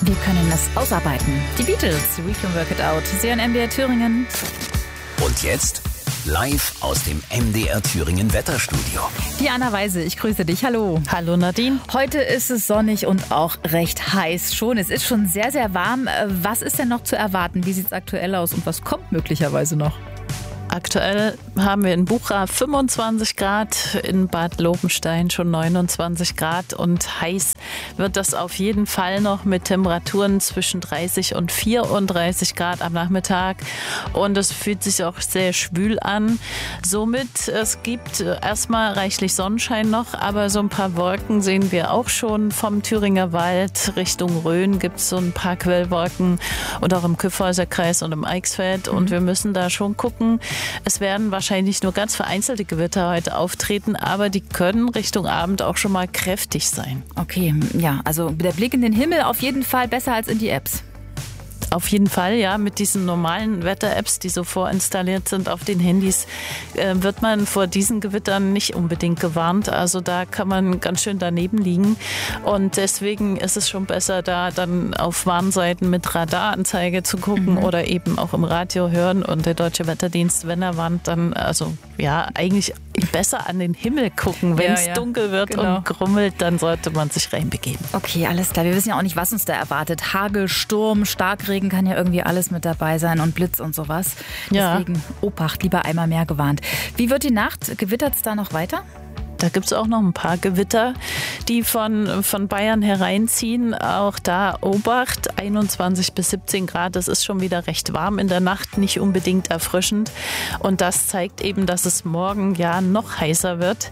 Wir können es ausarbeiten. Die Beatles, We Can Work It Out. Sie hören MDR Thüringen. Und jetzt live aus dem MDR Thüringen Wetterstudio. Diana Weise, ich grüße dich. Hallo. Hallo Nadine. Heute ist es sonnig und auch recht heiß schon. Es ist schon sehr, sehr warm. Was ist denn noch zu erwarten? Wie sieht es aktuell aus und was kommt möglicherweise noch? Aktuell haben wir in Bucha 25 Grad, in Bad Lobenstein schon 29 Grad und heiß wird das auf jeden Fall noch mit Temperaturen zwischen 30 und 34 Grad am Nachmittag und es fühlt sich auch sehr schwül an. Somit, es gibt erstmal reichlich Sonnenschein noch, aber so ein paar Wolken sehen wir auch schon vom Thüringer Wald. Richtung Rhön gibt es so ein paar Quellwolken und auch im Kyffhäuserkreis und im Eichsfeld und wir müssen da schon gucken. Es werden wahrscheinlich nur ganz vereinzelte Gewitter heute auftreten, aber die können Richtung Abend auch schon mal kräftig sein. Okay, ja, also der Blick in den Himmel auf jeden Fall besser als in die Apps. Auf jeden Fall, ja, mit diesen normalen Wetter-Apps, die so vorinstalliert sind auf den Handys, wird man vor diesen Gewittern nicht unbedingt gewarnt. Also da kann man ganz schön daneben liegen und deswegen ist es schon besser, da dann auf Warnseiten mit Radaranzeige zu gucken oder eben auch im Radio hören und der Deutsche Wetterdienst, wenn er warnt, dann also ja eigentlich besser an den Himmel gucken. Wenn es dunkel wird und grummelt, dann sollte man sich reinbegeben. Okay, alles klar. Wir wissen ja auch nicht, was uns da erwartet. Hagel, Sturm, Starkregen kann ja irgendwie alles mit dabei sein und Blitz und sowas. Deswegen Obacht, lieber einmal mehr gewarnt. Wie wird die Nacht? Gewittert es da noch weiter? Da gibt es auch noch ein paar Gewitter, die von Bayern hereinziehen. Auch da Obacht, 21 bis 17 Grad. Das ist schon wieder recht warm in der Nacht, nicht unbedingt erfrischend. Und das zeigt eben, dass es morgen ja noch heißer wird.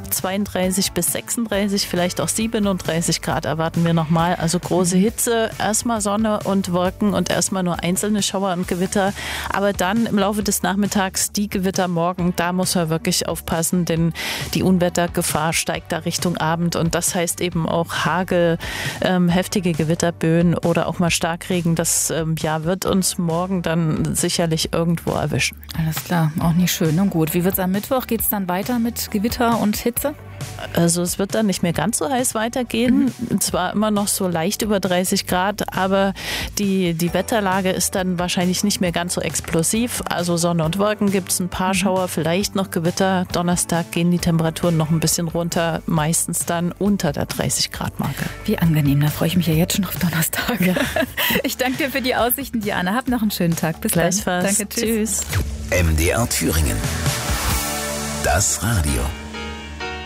32 bis 36, vielleicht auch 37 Grad erwarten wir nochmal. Also große Hitze, erstmal Sonne und Wolken und erstmal nur einzelne Schauer und Gewitter. Aber dann im Laufe des Nachmittags die Gewitter morgen, da muss man wirklich aufpassen, denn die Unwettergefahr steigt da Richtung Abend und das heißt eben auch Hagel, heftige Gewitterböen oder auch mal Starkregen. Das wird uns morgen dann sicherlich irgendwo erwischen. Alles klar, auch nicht schön. Und gut, wie wird es am Mittwoch? Geht es dann weiter mit Gewitter und Hitze? Also es wird dann nicht mehr ganz so heiß weitergehen. Zwar immer noch so leicht über 30 Grad, aber die Wetterlage ist dann wahrscheinlich nicht mehr ganz so explosiv. Also Sonne und Wolken gibt es, ein paar Schauer, vielleicht noch Gewitter. Donnerstag gehen die Temperaturen noch ein bisschen runter, meistens dann unter der 30-Grad-Marke. Wie angenehm, da freue ich mich ja jetzt schon auf Donnerstag. Ja. Ich danke dir für die Aussichten, Diana. Hab noch einen schönen Tag. Bis gleichfalls. Danke, tschüss. MDR Thüringen. Das Radio.